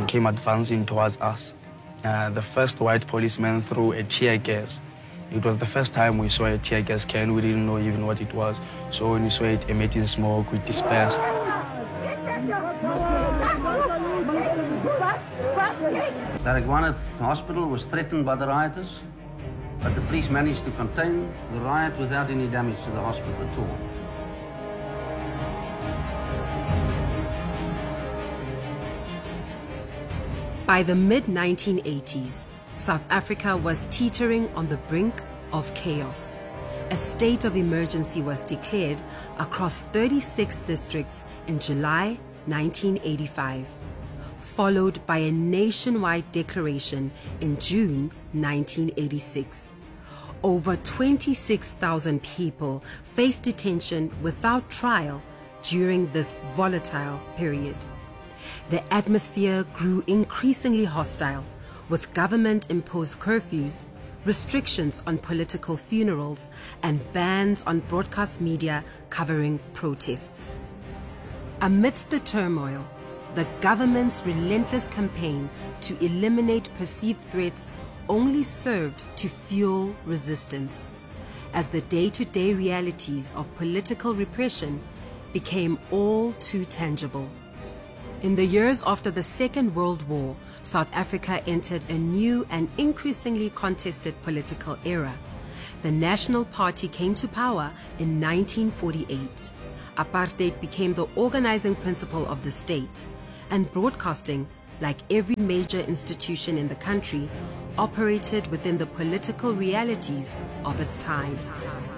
policeman came advancing towards us. The first white policeman threw a tear gas. It was the first time we saw a tear gas can. We didn't know even what it was. So when we saw it emitting smoke, we dispersed. Baragwanath Hospital was threatened by the rioters, but the police managed to contain the riot without any damage to the hospital at all. By the mid-1980s, South Africa was teetering on the brink of chaos. A state of emergency was declared across 36 districts in July 1985, followed by a nationwide declaration in June 1986. Over 26,000 people faced detention without trial during this volatile period. The atmosphere grew increasingly hostile, with government-imposed curfews, restrictions on political funerals, and bans on broadcast media covering protests. Amidst the turmoil, the government's relentless campaign to eliminate perceived threats only served to fuel resistance, as the day-to-day realities of political repression became all too tangible. In the years after the Second World War, South Africa entered a new and increasingly contested political era. The National Party came to power in 1948. Apartheid became the organizing principle of the state, and broadcasting, like every major institution in the country, operated within the political realities of its time.